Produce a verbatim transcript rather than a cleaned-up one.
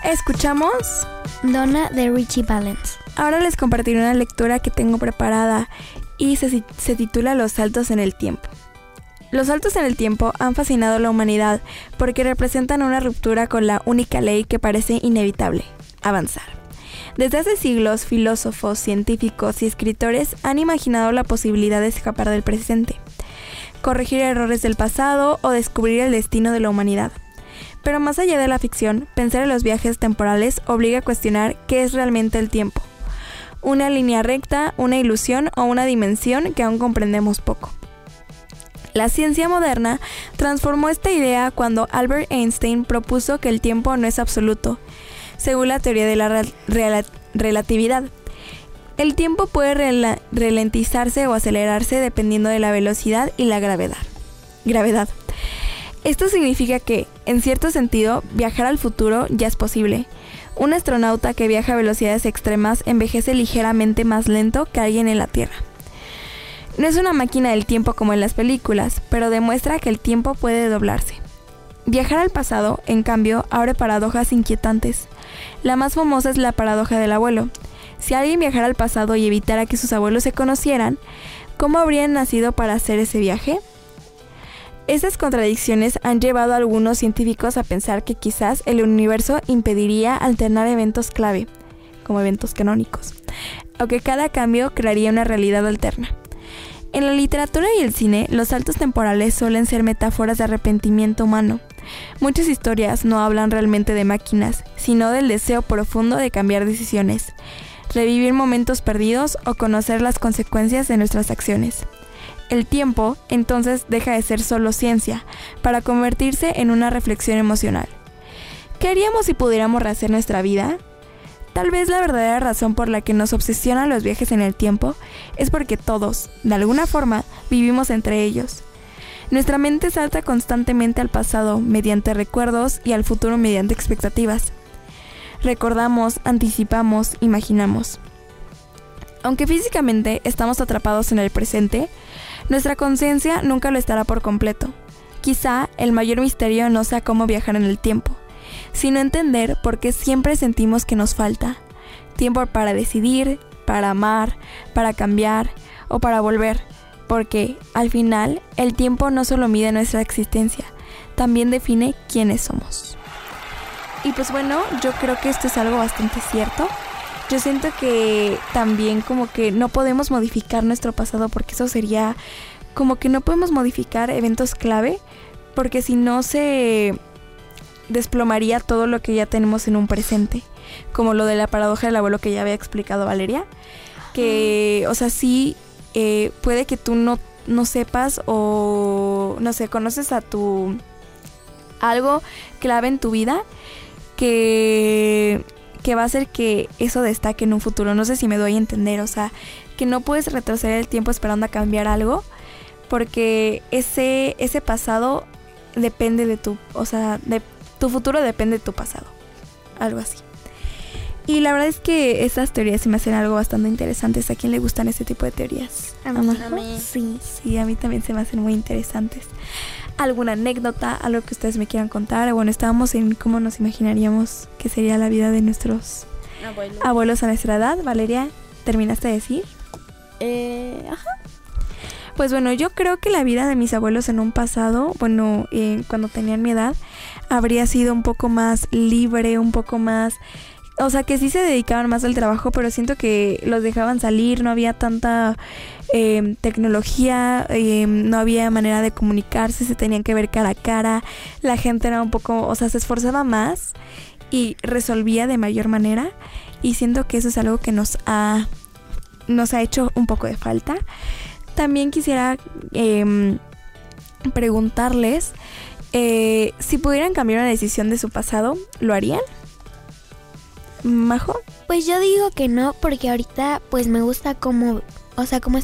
Escuchamos Donna de Ritchie Valens. Ahora les compartiré una lectura que tengo preparada y se, se titula Los saltos en el tiempo. Los saltos en el tiempo han fascinado a la humanidad porque representan una ruptura con la única ley que parece inevitable: avanzar. Desde hace siglos, filósofos, científicos y escritores han imaginado la posibilidad de escapar del presente, corregir errores del pasado o descubrir el destino de la humanidad. Pero más allá de la ficción, pensar en los viajes temporales obliga a cuestionar qué es realmente el tiempo. Una línea recta, una ilusión o una dimensión que aún comprendemos poco. La ciencia moderna transformó esta idea cuando Albert Einstein propuso que el tiempo no es absoluto, según la teoría de la rel- rel- relatividad. El tiempo puede rel- ralentizarse o acelerarse dependiendo de la velocidad y la gravedad. Gravedad. Esto significa que, en cierto sentido, viajar al futuro ya es posible. Un astronauta que viaja a velocidades extremas envejece ligeramente más lento que alguien en la Tierra. No es una máquina del tiempo como en las películas, pero demuestra que el tiempo puede doblarse. Viajar al pasado, en cambio, abre paradojas inquietantes. La más famosa es la paradoja del abuelo. Si alguien viajara al pasado y evitara que sus abuelos se conocieran, ¿cómo habrían nacido para hacer ese viaje? Estas contradicciones han llevado a algunos científicos a pensar que quizás el universo impediría alternar eventos clave, como eventos canónicos, o que cada cambio crearía una realidad alterna. En la literatura y el cine, los saltos temporales suelen ser metáforas de arrepentimiento humano. Muchas historias no hablan realmente de máquinas, sino del deseo profundo de cambiar decisiones, revivir momentos perdidos o conocer las consecuencias de nuestras acciones. El tiempo, entonces, deja de ser solo ciencia, para convertirse en una reflexión emocional. ¿Qué haríamos si pudiéramos rehacer nuestra vida? Tal vez la verdadera razón por la que nos obsesionan los viajes en el tiempo es porque todos, de alguna forma, vivimos entre ellos. Nuestra mente salta constantemente al pasado mediante recuerdos y al futuro mediante expectativas. Recordamos, anticipamos, imaginamos. Aunque físicamente estamos atrapados en el presente, nuestra conciencia nunca lo estará por completo. Quizá el mayor misterio no sea cómo viajar en el tiempo, sino entender por qué siempre sentimos que nos falta tiempo para decidir, para amar, para cambiar o para volver, porque al final el tiempo no solo mide nuestra existencia, también define quiénes somos. Y pues bueno, yo creo que esto es algo bastante cierto. Yo siento que también como que no podemos modificar nuestro pasado, porque eso sería como que no podemos modificar eventos clave, porque si no se desplomaría todo lo que ya tenemos en un presente, como lo de la paradoja del abuelo que ya había explicado Valeria, que, o sea, sí, eh, puede que tú no, no sepas o, no sé, conoces a tu, algo clave en tu vida que, que va a hacer que eso destaque en un futuro. No sé si me doy a entender, o sea, que no puedes retroceder el tiempo esperando a cambiar algo, porque ese, ese pasado depende de tu, o sea, de tu futuro depende de tu pasado, algo así. Y la verdad es que estas teorías se me hacen algo bastante interesantes. ¿A quién le gustan este tipo de teorías? A mí, a mí. Sí, sí, a mí también se me hacen muy interesantes. ¿Alguna anécdota, algo que ustedes me quieran contar? Bueno, estábamos en cómo nos imaginaríamos que sería la vida de nuestros Abuelo. abuelos a nuestra edad. Valeria, ¿terminaste de decir? Eh, ajá. Pues bueno, yo creo que la vida de mis abuelos en un pasado, bueno, eh, cuando tenían mi edad, habría sido un poco más libre, un poco más... O sea, que sí se dedicaban más al trabajo, pero siento que los dejaban salir, no había tanta eh, tecnología, eh, no había manera de comunicarse, se tenían que ver cara a cara, la gente era un poco, o sea, se esforzaba más y resolvía de mayor manera, y siento que eso es algo que nos ha, nos ha hecho un poco de falta. También quisiera eh, preguntarles eh, si pudieran cambiar una decisión de su pasado, ¿lo harían? ¿Majo? Pues yo digo que no, porque ahorita pues me gusta como, o sea, como